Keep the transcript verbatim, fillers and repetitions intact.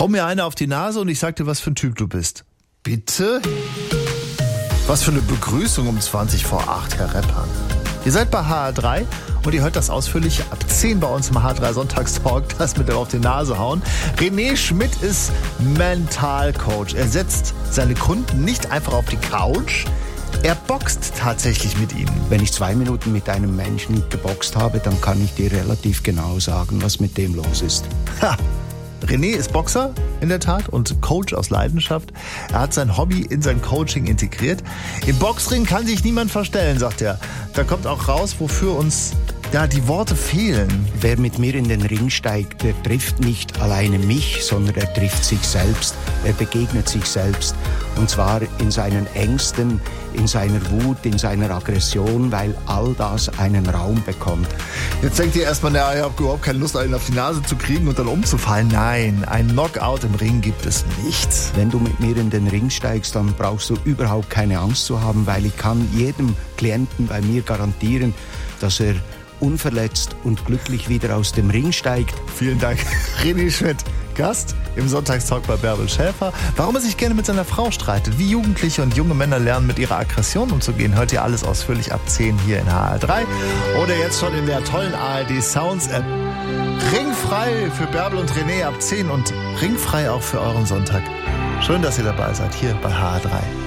Hau mir eine auf die Nase und ich sag dir, was für ein Typ du bist. Bitte? Was für eine Begrüßung um zwanzig vor acht, Herr Reppan. Ihr seid bei H R drei und ihr hört das ausführlich ab zehn bei uns im H R drei Sonntagstalk, das mit dem auf die Nase hauen. René Schmidt ist Mentalcoach. Er setzt seine Kunden nicht einfach auf die Couch, er boxt tatsächlich mit ihnen. Wenn ich zwei Minuten mit einem Menschen geboxt habe, dann kann ich dir relativ genau sagen, was mit dem los ist. Ha! René ist Boxer, in der Tat, und Coach aus Leidenschaft. Er hat sein Hobby in sein Coaching integriert. Im Boxring kann sich niemand verstellen, sagt er. Da kommt auch raus, wofür uns ja die Worte fehlen. Wer mit mir in den Ring steigt, der trifft nicht alleine mich, sondern er trifft sich selbst. Er begegnet sich selbst. Und zwar in seinen Ängsten, in seiner Wut, in seiner Aggression, weil all das einen Raum bekommt. Jetzt denkt ihr erstmal, na, ich habe überhaupt keine Lust, einen auf die Nase zu kriegen und dann umzufallen. Nein, ein Knockout im Ring gibt es nicht. Wenn du mit mir in den Ring steigst, dann brauchst du überhaupt keine Angst zu haben, weil ich kann jedem Klienten bei mir garantieren, dass er unverletzt und glücklich wieder aus dem Ring steigt. Vielen Dank, René Schmidt, Gast im Sonntagstalk bei Bärbel Schäfer. Warum er sich gerne mit seiner Frau streitet, wie Jugendliche und junge Männer lernen, mit ihrer Aggression umzugehen, hört ihr alles ausführlich ab zehn hier in H R drei oder jetzt schon in der tollen A R D Sounds App. Ringfrei für Bärbel und René ab zehn und ringfrei auch für euren Sonntag. Schön, dass ihr dabei seid hier bei H R drei.